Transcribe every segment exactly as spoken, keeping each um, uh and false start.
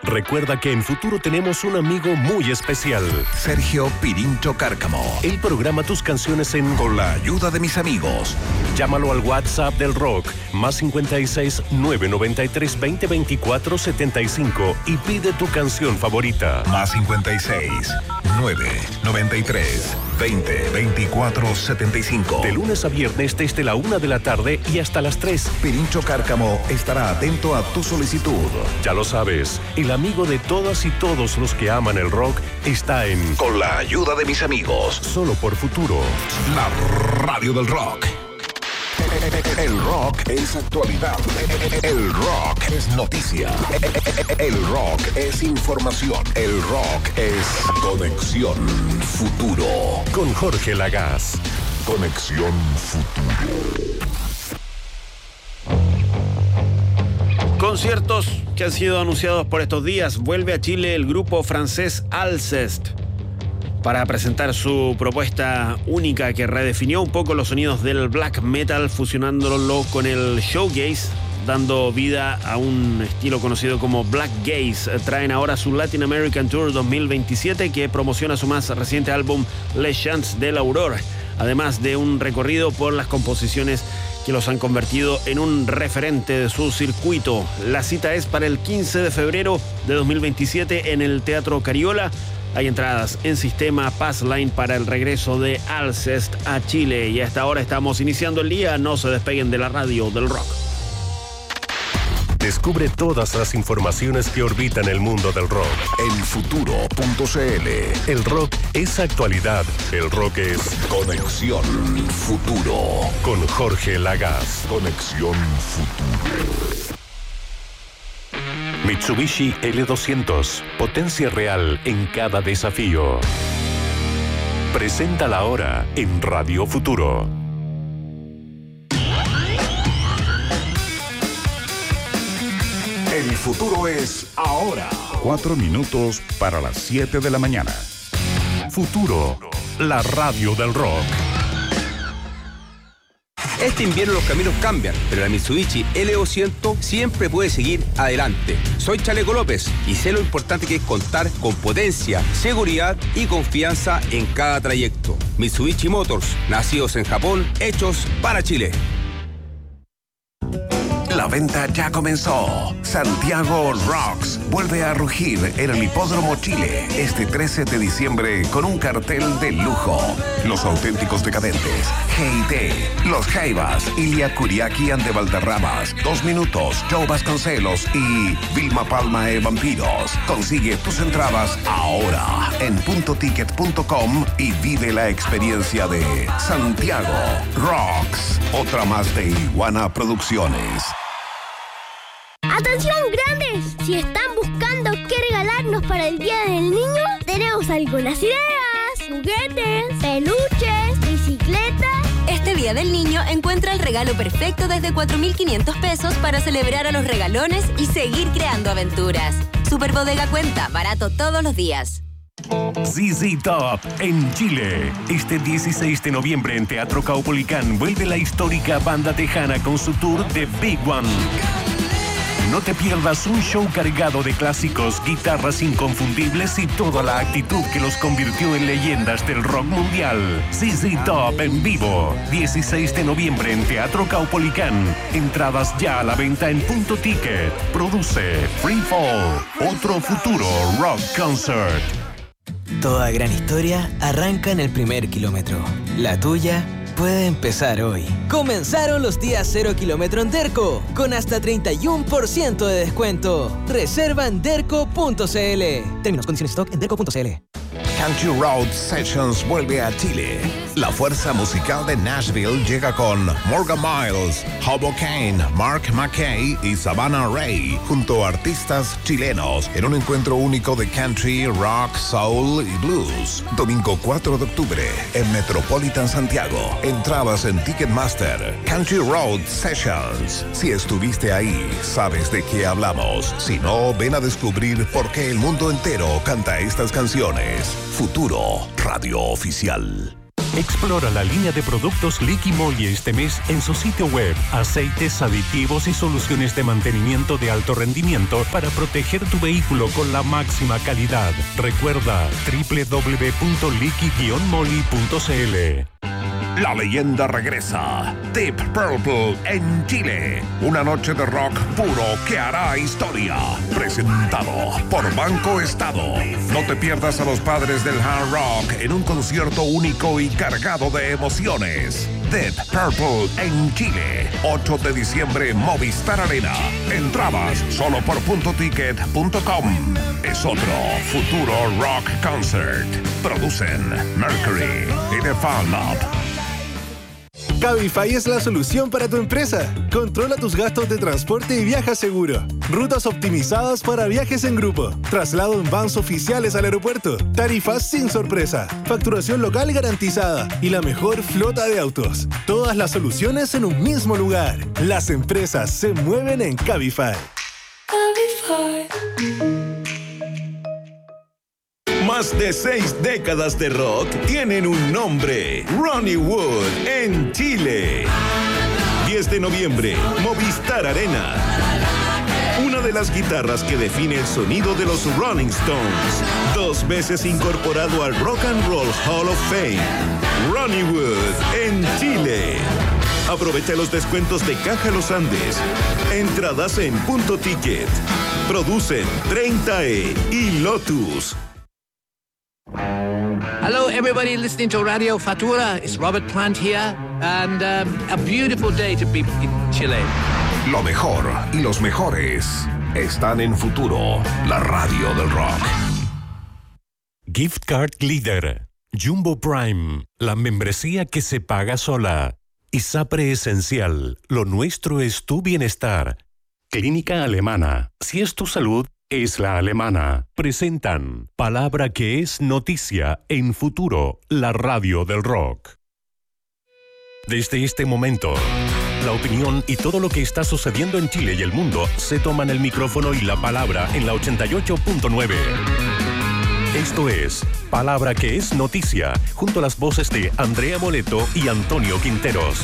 Recuerda que en Futuro tenemos un amigo muy especial. Sergio Pirincho Cárcamo. Él programa tus canciones en Con la ayuda de mis amigos. Llámalo al WhatsApp del rock, más cincuenta y seis, nueve noventa y tres, veinte, veinticuatro, setenta y cinco y pide tu canción favorita. Más cincuenta y seis, nueve noventa y tres, veinte, veinticuatro, setenta y cinco. De lunes a viernes desde la una de la tarde y hasta las tres. Pirincho Cárcamo estará atento a tu solicitud. Ya lo sabes, el amigo de todas y todos los que aman el rock está en Con la ayuda de mis amigos. Solo por Futuro. La radio del rock. El rock es actualidad. El rock es noticia. El rock es información. El rock es Conexión Futuro. Con Jorge Lagaz. Conexión Futuro. Conciertos que han sido anunciados por estos días. Vuelve a Chile el grupo francés Alcest para presentar su propuesta única que redefinió un poco los sonidos del black metal, fusionándolo con el shoegaze, dando vida a un estilo conocido como black gaze. Traen ahora su Latin American Tour dos mil veintisiete, que promociona su más reciente álbum Les Chants de l'Aurore, además de un recorrido por las composiciones que los han convertido en un referente de su circuito. La cita es para el quince de febrero de dos mil veintisiete en el Teatro Cariola. Hay entradas en sistema Passline para el regreso de Alcest a Chile. Y a esta hora estamos iniciando el día. No se despeguen de la radio del rock. Descubre todas las informaciones que orbitan el mundo del rock en futuro punto c l. El rock es actualidad. El rock es Conexión Futuro. Con Jorge Lagaz. Conexión Futuro. Mitsubishi L doscientos. Potencia real en cada desafío. Presenta la hora en Radio Futuro. El futuro es ahora. Cuatro minutos para las siete de la mañana. Futuro, la radio del rock. Este invierno los caminos cambian, pero la Mitsubishi L doscientos siempre puede seguir adelante. Soy Chaleco López y sé lo importante que es contar con potencia, seguridad y confianza en cada trayecto. Mitsubishi Motors, nacidos en Japón, hechos para Chile. La venta ya comenzó. Santiago Rocks vuelve a rugir en el Hipódromo Chile este trece de diciembre con un cartel de lujo. Los auténticos decadentes, G I T, Los Jaivas, Ilia Kuriaki and de Valderramas, Dos Minutos, Joe Vasconcelos y Vilma Palma e Vampiros. Consigue tus entradas ahora en punto ticket punto com y vive la experiencia de Santiago Rocks. Otra más de Iguana Producciones. ¡Atención, grandes! Si están buscando qué regalarnos para el Día del Niño, tenemos algunas ideas. Juguetes, peluches, bicicletas. Este Día del Niño encuentra el regalo perfecto desde cuatro mil quinientos pesos para celebrar a los regalones y seguir creando aventuras. Superbodega Cuenta, barato todos los días. Z Z Top en Chile. Este dieciséis de noviembre en Teatro Caupolicán vuelve la histórica banda tejana con su tour The Big One. No te pierdas un show cargado de clásicos, guitarras inconfundibles y toda la actitud que los convirtió en leyendas del rock mundial. Z Z Top en vivo, dieciséis de noviembre en Teatro Caupolicán. Entradas ya a la venta en Punto Ticket. Produce Free Fall, otro futuro rock concert. Toda gran historia arranca en el primer kilómetro. La tuya puede empezar hoy. Comenzaron los días cero kilómetro en Derco, con hasta treinta y uno por ciento de descuento. Reserva en derco punto c l. Términos, condiciones, stock en derco punto c l. Country Road Sessions vuelve a Chile. La fuerza musical de Nashville llega con Morgan Miles, Hobo Kane, Mark McKay y Savannah Ray, junto a artistas chilenos, en un encuentro único de country, rock, soul y blues. Domingo cuatro de octubre en Metropolitan Santiago. Entradas en Ticketmaster. Country Road Sessions. Si estuviste ahí, sabes de qué hablamos. Si no, ven a descubrir por qué el mundo entero canta estas canciones. Futuro Radio Oficial. Explora la línea de productos Liqui Moly este mes en su sitio web. Aceites, aditivos y soluciones de mantenimiento de alto rendimiento para proteger tu vehículo con la máxima calidad. Recuerda doble u doble u doble u punto liqui guion moly punto c l. La leyenda regresa. Deep Purple en Chile. Una noche de rock puro que hará historia. Presentado por Banco Estado. No te pierdas a los padres del hard rock en un concierto único y cargado de emociones. Deep Purple en Chile. ocho de diciembre, Movistar Arena. Entradas solo por punto ticket punto com. Es otro futuro rock concert. Producen Mercury y The Fan Lab. Cabify es la solución para tu empresa. Controla tus gastos de transporte y viaja seguro. Rutas optimizadas para viajes en grupo. Traslado en vans oficiales al aeropuerto. Tarifas sin sorpresa. Facturación local garantizada. Y la mejor flota de autos. Todas las soluciones en un mismo lugar. Las empresas se mueven en Cabify. Cabify. Más de seis décadas de rock tienen un nombre: Ronnie Wood en Chile. diez de noviembre, Movistar Arena. Una de las guitarras que define el sonido de los Rolling Stones. Dos veces incorporado al Rock and Roll Hall of Fame. Ronnie Wood en Chile. Aprovecha los descuentos de Caja Los Andes. Entradas en Punto Ticket. Producen treinta E y Lotus. Hello, everybody listening to Radio Fatura. It's Robert Plant here, and um, a beautiful day to be in Chile. Lo mejor y los mejores están en Futuro, la radio del rock. Gift Card Leader, Jumbo Prime, la membresía que se paga sola. ISAPRE Esencial, lo nuestro es tu bienestar. Clínica Alemana, si es tu salud, es la alemana. Presentan Palabra que es noticia en Futuro, la radio del rock. Desde este momento, la opinión y todo lo que está sucediendo en Chile y el mundo se toman el micrófono y la palabra en la ochenta y ocho punto nueve. Esto es Palabra que es noticia, junto a las voces de Andrea Moleto y Antonio Quinteros.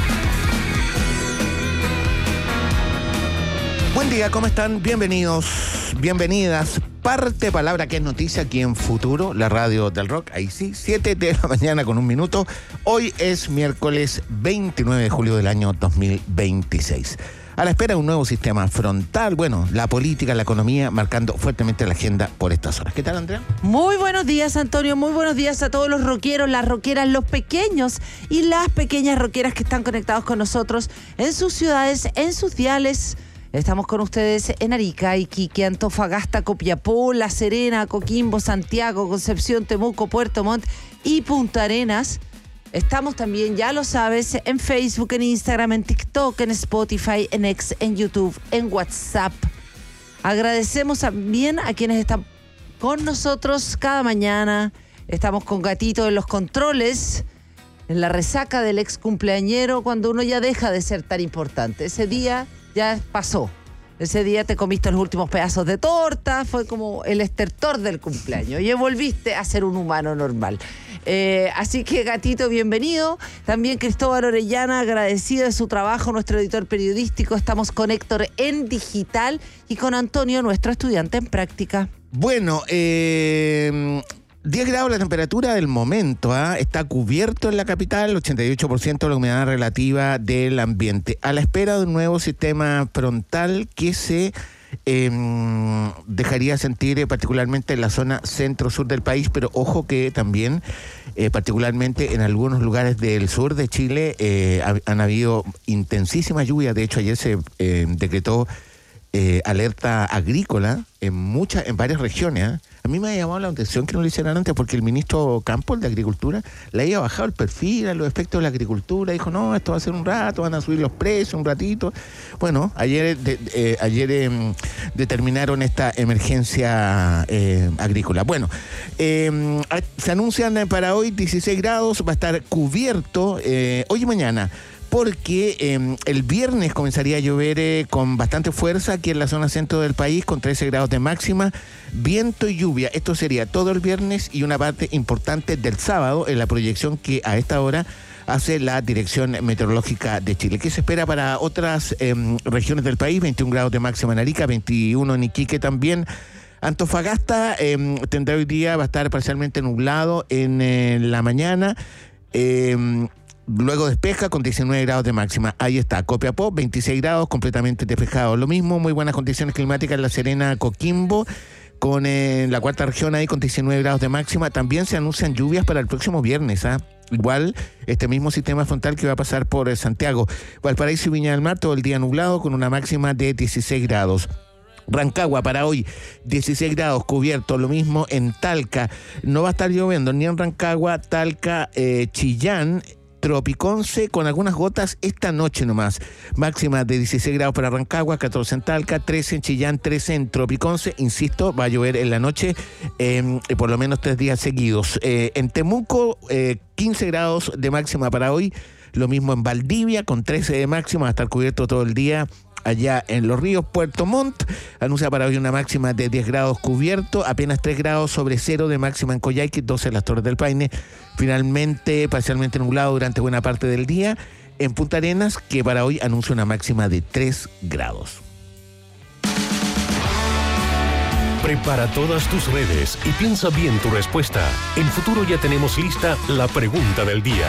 Buen día, ¿cómo están? Bienvenidos, bienvenidas. Parte Palabra que es noticia aquí en Futuro, la radio del rock. Ahí sí, siete de la mañana con un minuto. Hoy es miércoles veintinueve de julio del año dos mil veintiséis. A la espera de un nuevo sistema frontal, bueno, la política, la economía, marcando fuertemente la agenda por estas horas. ¿Qué tal, Andrea? Muy buenos días, Antonio. Muy buenos días a todos los rockeros, las rockeras, los pequeños y las pequeñas rockeras que están conectados con nosotros en sus ciudades, en sus diales. Estamos con ustedes en Arica, Iquique, Antofagasta, Copiapó, La Serena, Coquimbo, Santiago, Concepción, Temuco, Puerto Montt y Punta Arenas. Estamos también, ya lo sabes, en Facebook, en Instagram, en TikTok, en Spotify, en X, en YouTube, en WhatsApp. Agradecemos también a quienes están con nosotros cada mañana. Estamos con Gatito en los controles, en la resaca del ex cumpleañero, cuando uno ya deja de ser tan importante. Ese día ya pasó. Ese día te comiste los últimos pedazos de torta, fue como el estertor del cumpleaños y volviste a ser un humano normal. Eh, así que, Gatito, bienvenido. También Cristóbal Orellana, agradecido de su trabajo, nuestro editor periodístico. Estamos con Héctor en digital y con Antonio, nuestro estudiante en práctica. Bueno, eh... diez grados la temperatura del momento, ¿eh? Está cubierto en la capital, ochenta y ocho por ciento de la humedad relativa del ambiente. A la espera de un nuevo sistema frontal que se eh, dejaría sentir eh, particularmente en la zona centro-sur del país, pero ojo que también, eh, particularmente en algunos lugares del sur de Chile, eh, ha, han habido intensísimas lluvias. De hecho, ayer se eh, decretó eh, alerta agrícola en muchas, en varias regiones, ¿eh? A mí me ha llamado la atención que no lo hicieran antes, porque el ministro Campos de Agricultura le había bajado el perfil a los efectos de la agricultura. Dijo, no, esto va a ser un rato, van a subir los precios un ratito. Bueno, ayer, de, eh, ayer eh, determinaron esta emergencia eh, agrícola. Bueno, eh, se anuncian para hoy dieciséis grados, va a estar cubierto eh, hoy y mañana. porque eh, el viernes comenzaría a llover eh, con bastante fuerza aquí en la zona centro del país, con trece grados de máxima, viento y lluvia. Esto sería todo el viernes y una parte importante del sábado en la proyección que a esta hora hace la Dirección Meteorológica de Chile. ¿Qué se espera para otras eh, regiones del país? veintiún grados de máxima en Arica, veintiuno en Iquique también. Antofagasta eh, tendrá hoy día, va a estar parcialmente nublado en eh, la mañana. Eh, Luego despeja con diecinueve grados de máxima. Ahí está, Copiapó, veintiséis grados, completamente despejado. Lo mismo, muy buenas condiciones climáticas en La Serena, Coquimbo, con eh, la cuarta región ahí con diecinueve grados de máxima. También se anuncian lluvias para el próximo viernes, ¿ah? Igual, este mismo sistema frontal que va a pasar por eh, Santiago. Valparaíso y Viña del Mar, todo el día nublado, con una máxima de dieciséis grados. Rancagua para hoy, dieciséis grados, cubierto, lo mismo en Talca. No va a estar lloviendo ni en Rancagua, Talca, eh, Chillán, Tropiconce, con algunas gotas esta noche nomás. Máxima de dieciséis grados para Rancagua, catorce en Talca, trece en Chillán, trece en Tropiconce. Insisto, va a llover en la noche eh, por lo menos tres días seguidos. Eh, en Temuco, eh, quince grados de máxima para hoy. Lo mismo en Valdivia, con trece de máxima, va a estar cubierto todo el día. Allá en Los Ríos, Puerto Montt, anuncia para hoy una máxima de diez grados cubierto, apenas tres grados sobre cero de máxima en Coyhaique, doce en las Torres del Paine. Finalmente, parcialmente nublado durante buena parte del día en Punta Arenas, que para hoy anuncia una máxima de tres grados. Prepara todas tus redes y piensa bien tu respuesta. En Futuro ya tenemos lista la pregunta del día.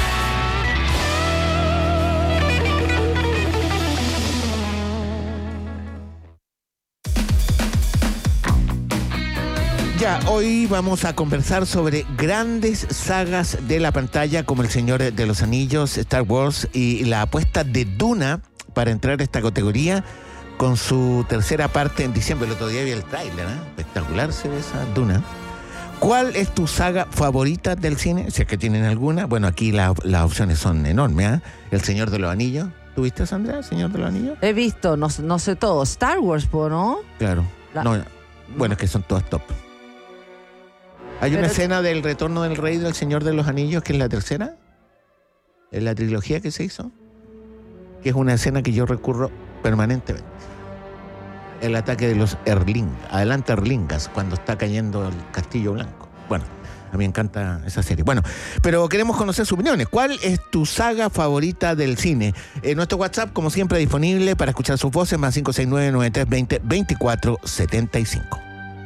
Ya, hoy vamos a conversar sobre grandes sagas de la pantalla como El Señor de los Anillos, Star Wars y la apuesta de Duna para entrar a esta categoría con su tercera parte en diciembre. El otro día vi el tráiler, ¿eh? Espectacular se ve esa Duna. ¿Cuál es tu saga favorita del cine? Si es que tienen alguna. Bueno, aquí la, las opciones son enormes, ¿eh? El Señor de los Anillos. ¿Tuviste, Sandra, El Señor de los Anillos? He visto, no, no sé todo. Star Wars, ¿no? Claro. La... No, bueno, es que son todas top. Hay Pero una es... escena del Retorno del Rey del Señor de los Anillos, que es la tercera, en la trilogía que se hizo, que es una escena que yo recurro permanentemente. El ataque de los Erling, adelante Erlingas, cuando está cayendo el Castillo Blanco. Bueno, a mí me encanta esa serie. Bueno, pero queremos conocer sus opiniones. ¿Cuál es tu saga favorita del cine? Eh, nuestro WhatsApp, como siempre, disponible para escuchar sus voces, más cinco seis nueve, nueve tres dos cero, veinticuatro setenta y cinco.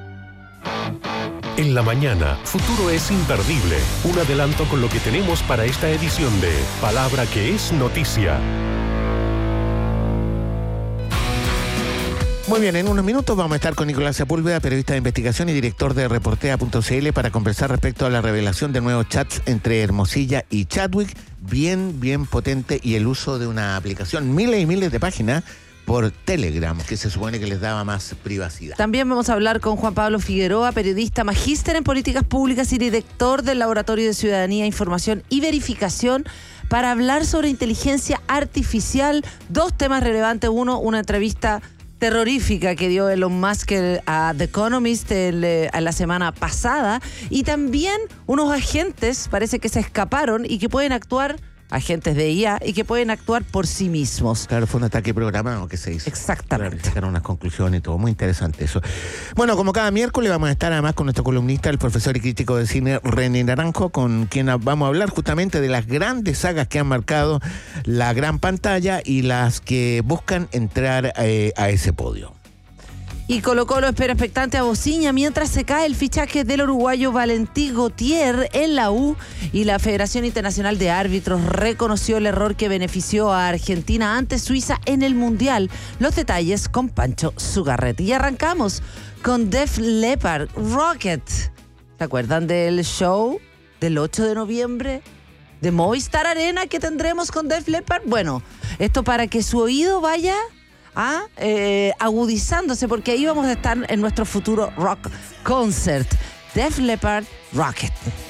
En la mañana, Futuro es imperdible. Un adelanto con lo que tenemos para esta edición de Palabra que es Noticia. Muy bien, en unos minutos vamos a estar con Nicolás Sepúlveda, periodista de investigación y director de Reportea punto c l, para conversar respecto a la revelación de nuevos chats entre Hermosilla y Chadwick. Bien, bien potente, y el uso de una aplicación, miles y miles de páginas por Telegram, que se supone que les daba más privacidad. También vamos a hablar con Juan Pablo Figueroa, periodista, magíster en políticas públicas y director del Laboratorio de Ciudadanía, Información y Verificación, para hablar sobre inteligencia artificial. Dos temas relevantes. Uno, una entrevista terrorífica que dio Elon Musk a The Economist el, eh, la semana pasada, y también unos agentes, parece que se escaparon y que pueden actuar, agentes de I A, y que pueden actuar por sí mismos. Claro, fue un ataque programado que se hizo. Exactamente. Claro, sacaron unas conclusiones y todo. Muy interesante eso. Bueno, como cada miércoles vamos a estar además con nuestro columnista, el profesor y crítico de cine René Naranjo, con quien vamos a hablar justamente de las grandes sagas que han marcado la gran pantalla y las que buscan entrar eh, a ese podio. Y Colo Colo espera expectante a Bociña mientras se cae el fichaje del uruguayo Valentín Gautier en la U, y la Federación Internacional de Árbitros reconoció el error que benefició a Argentina ante Suiza en el Mundial. Los detalles con Pancho Zugarret. Y arrancamos con Def Leppard, Rocket. ¿Se acuerdan del show del ocho de noviembre de Movistar Arena que tendremos con Def Leppard? Bueno, esto para que su oído vaya a, eh, agudizándose, porque ahí vamos a estar en nuestro futuro rock concert. Def Leppard, Rocket.